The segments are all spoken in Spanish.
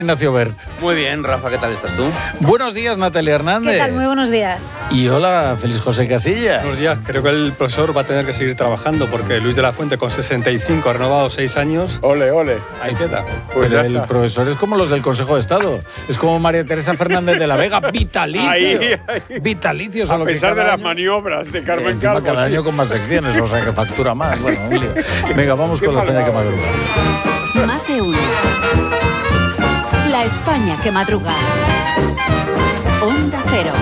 Ignacio Bert. Muy bien, Rafa, ¿qué tal estás tú? Buenos días, Natalia Hernández. ¿Qué tal? Muy buenos días. Y hola, Félix José Casillas. Buenos días. Creo que el profesor va a tener que seguir trabajando porque Luis de la Fuente con 65 ha renovado 6 años. Ole, ole. Ahí queda. Pues pero ya el está. profesor es como los del Consejo de Estado. Es como María Teresa Fernández de la Vega, vitalicio. Ahí. Vitalicio. A solo que pesar de cada las año- maniobras de Carmen encima Calvo. cada sí. año con más secciones, o sea que factura más. Bueno, un lío. Venga, vamos Qué con la España que palabra. madruga. Más de uno. La España que madruga. Onda Cero.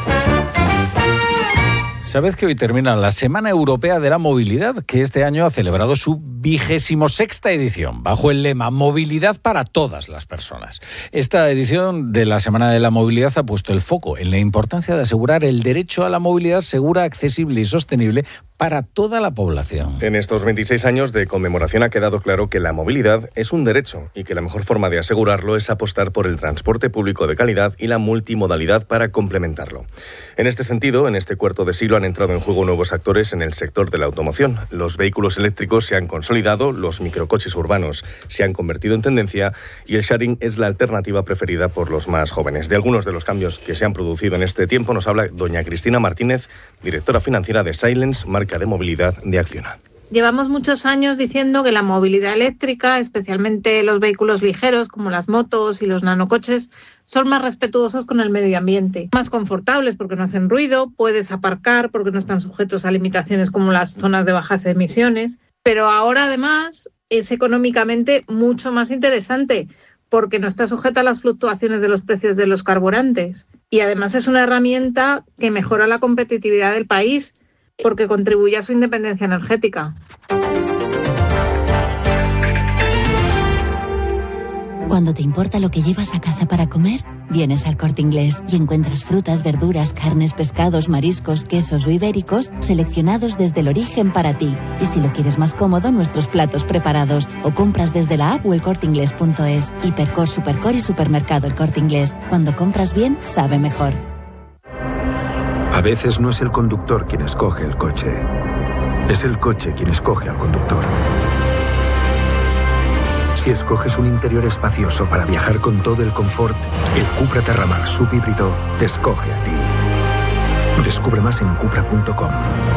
¿Sabes que hoy termina la Semana Europea de la Movilidad, que este año ha celebrado su 26ª edición, bajo el lema Movilidad para todas las personas? Esta edición de la Semana de la Movilidad ha puesto el foco en la importancia de asegurar el derecho a la movilidad segura, accesible y sostenible para toda la población. En estos 26 años de conmemoración ha quedado claro que la movilidad es un derecho y que la mejor forma de asegurarlo es apostar por el transporte público de calidad y la multimodalidad para complementarlo. En este sentido, en este cuarto de siglo han entrado en juego nuevos actores en el sector de la automoción. Los vehículos eléctricos se han consolidado, los microcoches urbanos se han convertido en tendencia y el sharing es la alternativa preferida por los más jóvenes. De algunos de los cambios que se han producido en este tiempo nos habla doña Cristina Martínez, directora financiera de Silence, marca de movilidad de Acciona. Llevamos muchos años diciendo que la movilidad eléctrica, especialmente los vehículos ligeros como las motos y los nanocoches, son más respetuosos con el medio ambiente, más confortables porque no hacen ruido, puedes aparcar porque no están sujetos a limitaciones como las zonas de bajas emisiones, pero ahora además es económicamente mucho más interesante porque no está sujeta a las fluctuaciones de los precios de los carburantes y además es una herramienta que mejora la competitividad del país porque contribuye a su independencia energética. Cuando te importa lo que llevas a casa para comer, vienes al Corte Inglés y encuentras frutas, verduras, carnes, pescados, mariscos, quesos o ibéricos seleccionados desde el origen para ti. Y si lo quieres más cómodo, nuestros platos preparados o compras desde la app o elcorteinglés.es. Hipercor, Supercor y Supermercado El Corte Inglés. Cuando compras bien, sabe mejor. A veces no es el conductor quien escoge el coche, es el coche quien escoge al conductor. Si escoges un interior espacioso para viajar con todo el confort, el Cupra Terramar subhíbrido te escoge a ti. Descubre más en cupra.com.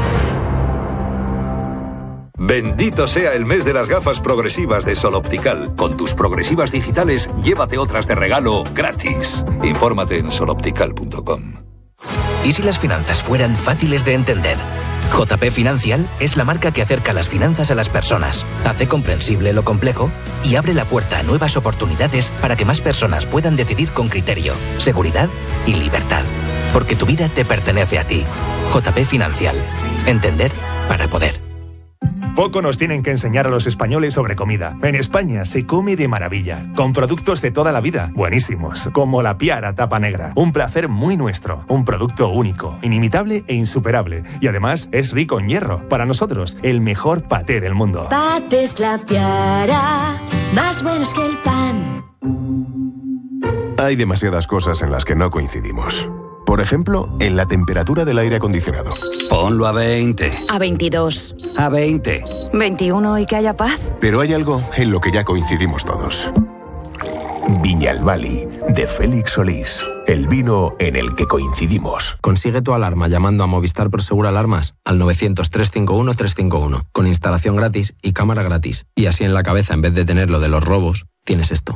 Bendito sea el mes de las gafas progresivas de Sol Optical. Con tus progresivas digitales, llévate otras de regalo gratis. Infórmate en soloptical.com. ¿Y si las finanzas fueran fáciles de entender? JP Financial es la marca que acerca las finanzas a las personas, hace comprensible lo complejo y abre la puerta a nuevas oportunidades para que más personas puedan decidir con criterio, seguridad y libertad. Porque tu vida te pertenece a ti. JP Financial. Entender para poder. Poco nos tienen que enseñar a los españoles sobre comida. En España se come de maravilla, con productos de toda la vida, buenísimos, como la Piara tapa negra. Un placer muy nuestro, un producto único, inimitable e insuperable. Y además es rico en hierro. Para nosotros, el mejor paté del mundo. Patés La Piara, más buenos que el pan. Hay demasiadas cosas en las que no coincidimos. Por ejemplo, en la temperatura del aire acondicionado. Ponlo a 20. A 22. A 20. 21 y que haya paz. Pero hay algo en lo que ya coincidimos todos. Viñalbali, de Félix Solís. El vino en el que coincidimos. Consigue tu alarma llamando a Movistar Prosegur Alarmas al 900-351-351. Con instalación gratis y cámara gratis. Y así en la cabeza, en vez de tener lo de los robos, tienes esto.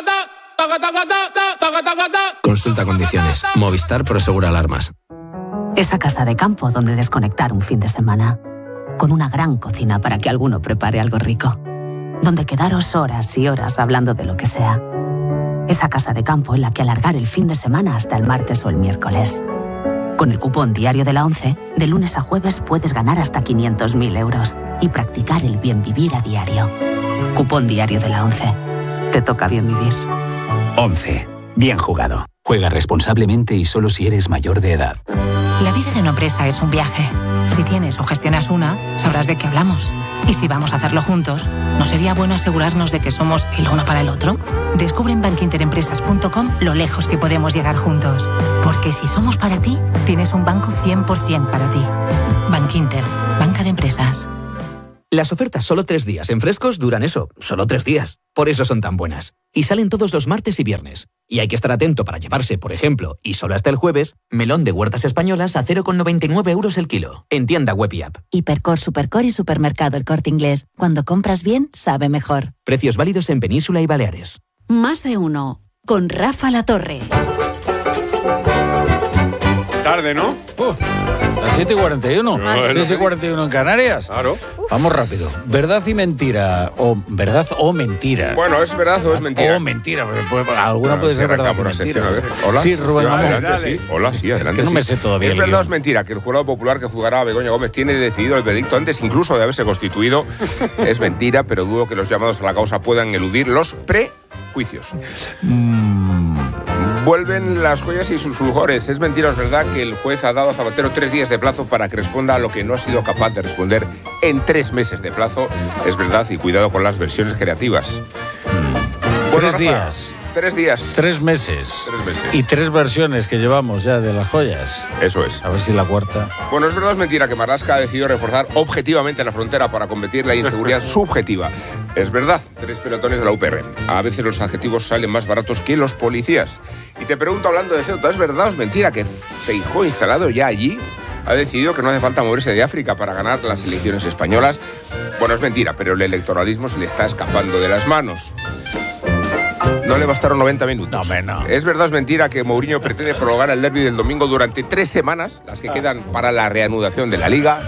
Consulta condiciones. Movistar Prosegur Alarmas. Esa casa de campo donde desconectar un fin de semana. Con una gran cocina para que alguno prepare algo rico. Donde quedaros horas y horas hablando de lo que sea. Esa casa de campo en la que alargar el fin de semana hasta el martes o el miércoles. Con el cupón diario de la ONCE, de lunes a jueves puedes ganar hasta 500.000 euros y practicar el bien vivir a diario. Cupón diario de la ONCE. Te toca bien vivir. 11. Bien jugado. Juega responsablemente y solo si eres mayor de edad. La vida de una empresa es un viaje. Si tienes o gestionas una, sabrás de qué hablamos. Y si vamos a hacerlo juntos, ¿no sería bueno asegurarnos de que somos el uno para el otro? Descubre en bankinterempresas.com lo lejos que podemos llegar juntos. Porque si somos para ti, tienes un banco 100% para ti. Bankinter, banca de empresas. Las ofertas solo 3 días en Frescos duran eso, solo 3 días. Por eso son tan buenas. Y salen todos los martes y viernes. Y hay que estar atento para llevarse, por ejemplo, y solo hasta el jueves, melón de Huertas Españolas a 0,99 € el kilo. En tienda web y app. Hipercor, Supercor y Supermercado El Corte Inglés. Cuando compras bien, sabe mejor. Precios válidos en Península y Baleares. Más de uno. Con Rafa La Torre. Tarde, ¿no? Las 7:41. 6:41 en Canarias. Claro. Vamos rápido. ¿Verdad y mentira? O verdad o mentira. Bueno, ¿es verdad o es mentira? O mentira. Alguna puede ser verdad o mentira. Hola. Sí, Rubén. Adelante, sí. Hola, sí, adelante. Que no me sé todavía. ¿Es verdad o es mentira que el jurado popular que juzgará a Begoña Gómez tiene decidido el veredicto antes incluso de haberse constituido? Es mentira, pero dudo que los llamados a la causa puedan eludir los prejuicios. Vuelven las joyas y sus fulgores. Es mentira o es verdad que el juez ha dado a Zapatero 3 días de plazo para que responda a lo que no ha sido capaz de responder en 3 meses de plazo. Es verdad, y cuidado con las versiones creativas. 3 días. 3 días. 3 meses. 3 meses. Y 3 versiones que llevamos ya de las joyas. Eso es. A ver si la cuarta. Bueno, es verdad o es mentira que Marlaska ha decidido reforzar objetivamente la frontera para combatir la inseguridad subjetiva. Es verdad, 3 pelotones de la UPR. A veces los adjetivos salen más baratos que los policías. Y te pregunto, hablando de Ceuta, ¿es verdad o es mentira que Feijóo, instalado ya allí, ha decidido que no hace falta moverse de África para ganar las elecciones españolas? Bueno, es mentira, pero el electoralismo se le está escapando de las manos. No le bastaron 90 minutos. No. ¿Es verdad o es mentira que Mourinho pretende prolongar el derbi del domingo durante 3 semanas, las que quedan para la reanudación de la Liga?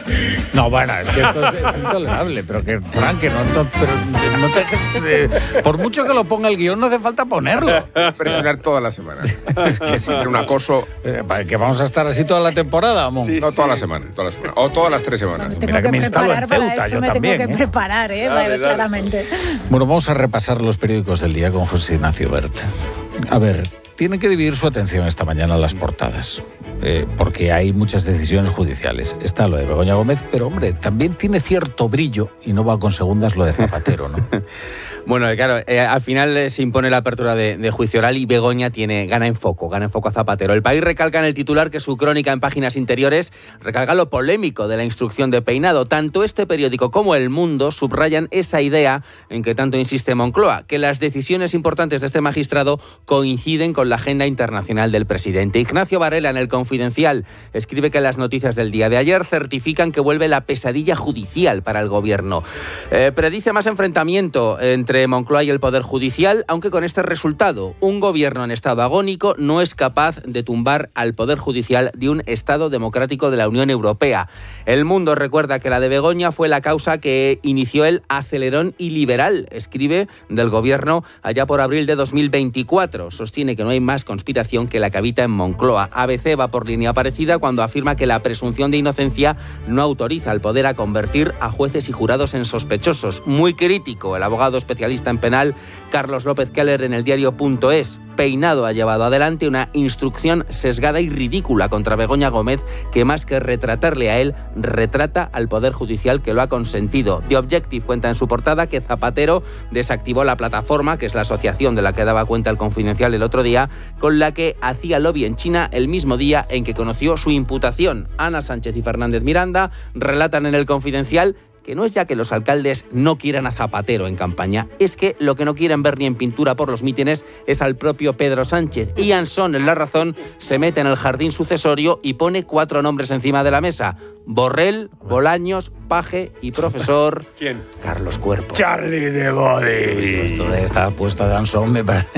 No, bueno, es que esto es intolerable, pero que, Fran, que no te dejes... por mucho que lo ponga el guión, no hace falta ponerlo. Presionar toda la semana. Es que sí, un acoso... ¿Que vamos a estar así toda la temporada, Mon? Sí, no, toda la semana. O todas las 3 semanas. Mira que me instalo en Ceuta, yo también. Tengo que preparar, claramente. Bueno, vamos a repasar los periódicos del día con José Ignacio Bert. A ver, tienen que dividir su atención esta mañana las portadas, porque hay muchas decisiones judiciales. Está lo de Begoña Gómez, pero hombre, también tiene cierto brillo, y no va con segundas, lo de Zapatero, ¿no? Bueno, claro, al final se impone la apertura de juicio oral y Begoña gana en foco a Zapatero. El País recalca en el titular que su crónica en páginas interiores recalca lo polémico de la instrucción de peinado. Tanto este periódico como El Mundo subrayan esa idea en que tanto insiste Moncloa, que las decisiones importantes de este magistrado coinciden con la agenda internacional del presidente. Ignacio Varela, en El Confidencial, escribe que las noticias del día de ayer certifican que vuelve la pesadilla judicial para el gobierno. Predice más enfrentamiento entre Moncloa y el Poder Judicial, aunque con este resultado: un gobierno en estado agónico no es capaz de tumbar al Poder Judicial de un Estado democrático de la Unión Europea. El Mundo recuerda que la de Begoña fue la causa que inició el acelerón iliberal, escribe, del gobierno allá por abril de 2024. Sostiene que no hay más conspiración que la que habita en Moncloa. ABC va por línea parecida cuando afirma que la presunción de inocencia no autoriza al poder a convertir a jueces y jurados en sospechosos. Muy crítico el abogado especialista en penal Carlos López Keller en el diario.es. Peinado ha llevado adelante una instrucción sesgada y ridícula contra Begoña Gómez que, más que retratarle a él, retrata al Poder Judicial que lo ha consentido. The Objective cuenta en su portada que Zapatero desactivó la plataforma, que es la asociación de la que daba cuenta El Confidencial el otro día, con la que hacía lobby en China el mismo día en que conoció su imputación. Ana Sánchez y Fernández Miranda relatan en El Confidencial que no es ya que los alcaldes no quieran a Zapatero en campaña, es que lo que no quieren ver ni en pintura por los mítines es al propio Pedro Sánchez. Ian Son, en La Razón, se mete en el jardín sucesorio y pone 4 nombres encima de la mesa: Borrell, Bolaños, Paje y profesor... ¿Quién? Carlos Cuerpo. Charlie de Body. Esto de esta apuesta de Anson me parece...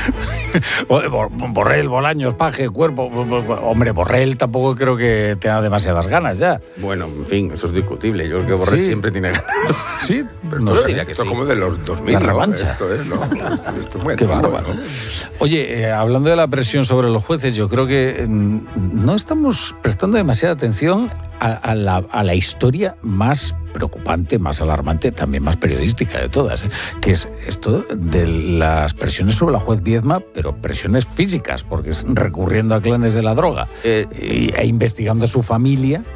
Borrell, Bolaños, Paje, Cuerpo... Hombre, Borrell tampoco creo que tenga demasiadas ganas ya. Bueno, en fin, eso es discutible. Yo creo que Borrell siempre tiene ganas. Sí, pero no diría que esto como de los 2000. La revancha. Esto es, ¿no? Esto es muy Qué antiguo, bárbaro. ¿no? Oye, hablando de la presión sobre los jueces, yo creo que no estamos prestando demasiada atención a la historia más preocupante, más alarmante, también más periodística de todas, que es esto de las presiones sobre la juez Viedma, pero presiones físicas, porque es recurriendo a clanes de la droga e investigando a su familia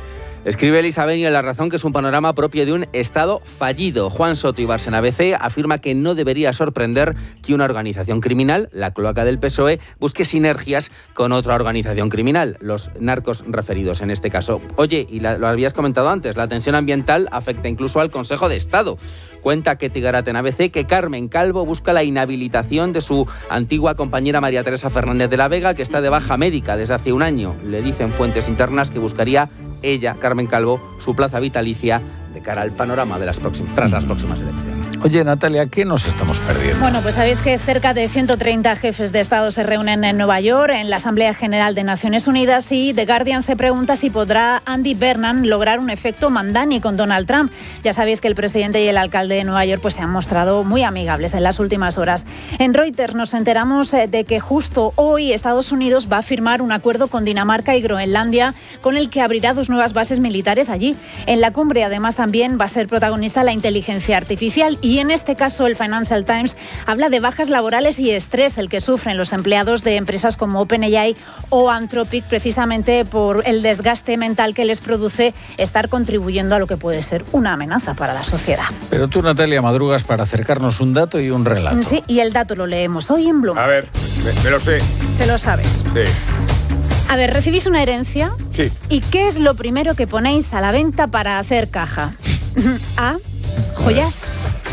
Escribe Elisa Beni en La Razón que es un panorama propio de un Estado fallido. Juan Soto Ibars en ABC afirma que no debería sorprender que una organización criminal, la cloaca del PSOE, busque sinergias con otra organización criminal, los narcos referidos en este caso. Oye, y lo habías comentado antes, la tensión ambiental afecta incluso al Consejo de Estado. Cuenta Ketty Garat en ABC que Carmen Calvo busca la inhabilitación de su antigua compañera María Teresa Fernández de la Vega, que está de baja médica desde hace un año. Le dicen fuentes internas que buscaría ella, Carmen Calvo, su plaza vitalicia de cara al panorama de tras las próximas elecciones. Oye, Natalia, ¿qué nos estamos perdiendo? Bueno, pues sabéis que cerca de 130 jefes de Estado se reúnen en Nueva York, en la Asamblea General de Naciones Unidas, y The Guardian se pregunta si podrá Andy Burnham lograr un efecto Mandani con Donald Trump. Ya sabéis que el presidente y el alcalde de Nueva York pues, se han mostrado muy amigables en las últimas horas. En Reuters nos enteramos de que justo hoy Estados Unidos va a firmar un acuerdo con Dinamarca y Groenlandia con el que abrirá 2 nuevas bases militares allí. En la cumbre, además, también va a ser protagonista la inteligencia artificial. Y en este caso el Financial Times habla de bajas laborales y estrés, el que sufren los empleados de empresas como OpenAI o Anthropic, precisamente por el desgaste mental que les produce estar contribuyendo a lo que puede ser una amenaza para la sociedad. Pero tú, Natalia, madrugas para acercarnos un dato y un relato. Sí, y el dato lo leemos hoy en Bloomberg. A ver, me lo sé. Te lo sabes. Sí. A ver, recibís una herencia. Sí. ¿Y qué es lo primero que ponéis a la venta para hacer caja? A, joyas.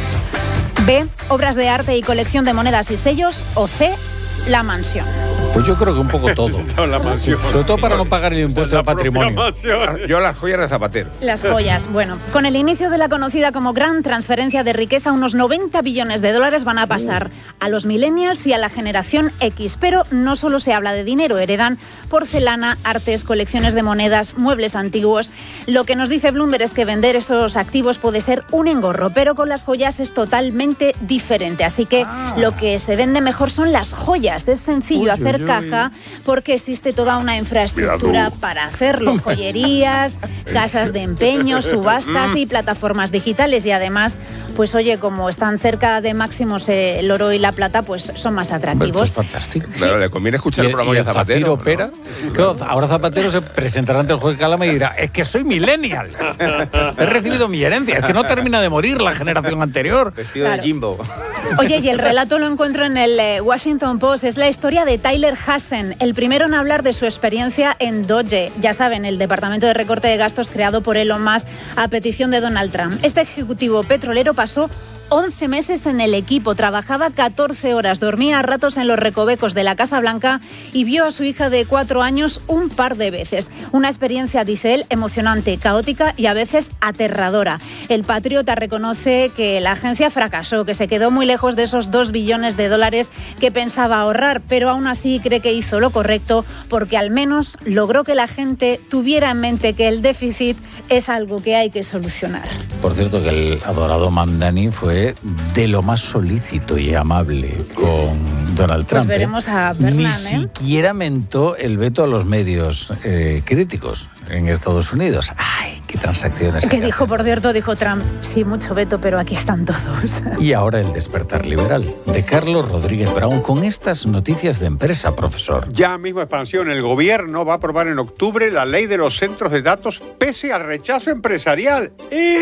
B, obras de arte y colección de monedas y sellos. O C, la mansión. Pues yo creo que un poco todo. La mansión. Sobre todo para no pagar el impuesto de patrimonio. Yo las joyas de Zapatero. Las joyas. Bueno, con el inicio de la conocida como gran transferencia de riqueza, unos 90 billones de dólares van a pasar a los millennials y a la generación X. Pero no solo se habla de dinero, heredan porcelana, artes, colecciones de monedas, muebles antiguos. Lo que nos dice Bloomberg es que vender esos activos puede ser un engorro, pero con las joyas es totalmente diferente. Así que lo que se vende mejor son las joyas. Es sencillo hacer caja porque existe toda una infraestructura para hacerlo. Joyerías, casas de empeño, subastas y plataformas digitales. Y además, pues oye, como están cerca de máximos el oro y la plata, pues son más atractivos. Esto es fantástico. Claro, le conviene escuchar el programa de Zapatero. Opera. ¿No? Claro, ahora Zapatero se presentará ante el juez Calama y dirá, es que soy millennial. He recibido mi herencia. Es que no termina de morir la generación anterior. Vestido de Jimbo. Oye, y el relato lo encuentro en el Washington Post. Es la historia de Tyler Hassen, el primero en hablar de su experiencia en Doge. Ya saben, el departamento de recorte de gastos creado por Elon Musk a petición de Donald Trump. Este ejecutivo petrolero pasó 11 meses en el equipo, trabajaba 14 horas, dormía a ratos en los recovecos de la Casa Blanca y vio a su hija de 4 años un par de veces. Una experiencia, dice él, emocionante, caótica y a veces aterradora. El patriota reconoce que la agencia fracasó, que se quedó muy lejos de esos 2 billones de dólares que pensaba ahorrar, pero aún así cree que hizo lo correcto porque al menos logró que la gente tuviera en mente que el déficit es algo que hay que solucionar. Por cierto, que el adorado Mandani fue de lo más solícito y amable con Donald Trump. Pues veremos a Burnham, Ni siquiera mentó el veto a los medios críticos en Estados Unidos. ¡Ay, qué transacciones! Que dijo, por cierto, dijo Trump, sí, mucho veto, pero aquí están todos. Y ahora el despertar liberal de Carlos Rodríguez Brown con estas noticias de empresa, profesor. Ya mismo expansión. El gobierno va a aprobar en octubre la ley de los centros de datos pese al rechazo empresarial.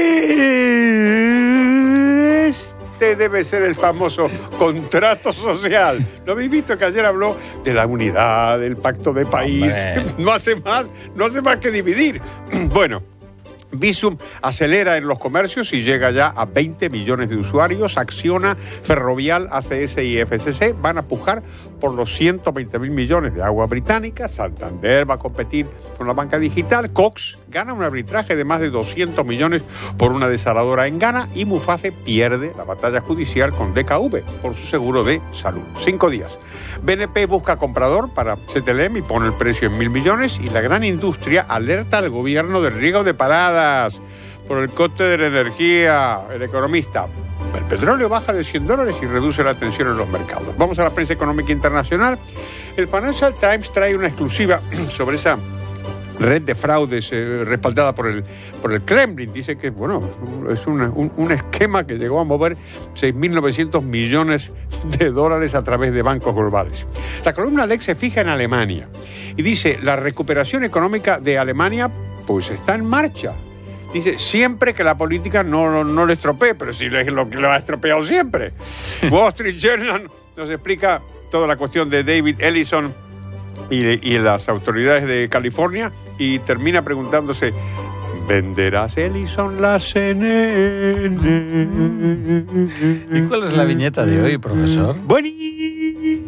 Este debe ser el famoso contrato social. ¿Lo habéis visto que ayer habló de la unidad, del pacto de país? No hace más que dividir. Bueno, Bizum acelera en los comercios y llega ya a 20 millones de usuarios. Acciona, Ferrovial, ACS y FCC van a pujar por los 120.000 millones de agua británica. Santander va a competir con la banca digital. Cox gana un arbitraje de más de 200 millones por una desaladora en Ghana. Y Muface pierde la batalla judicial con DKV por su seguro de salud. 5 días. BNP busca comprador para CTLM y pone el precio en 1.000 millones. Y la gran industria alerta al gobierno del riesgo de paradas por el coste de la energía. El economista: el petróleo baja de $100 y reduce la tensión en los mercados. Vamos a la prensa económica internacional. El Financial Times trae una exclusiva sobre esa red de fraudes respaldada por el Kremlin. Dice que, bueno, es un esquema que llegó a mover 6.900 millones de dólares a través de bancos globales. La columna Lex se fija en Alemania y dice: la recuperación económica de Alemania pues está en marcha. Dice, siempre que la política no le estropee, pero si es lo que lo ha estropeado siempre. Wall Street Journal nos explica toda la cuestión de David Ellison y las autoridades de California y termina preguntándose, ¿venderás Ellison la CNN? ¿Y cuál es la viñeta de hoy, profesor? Buenísimo.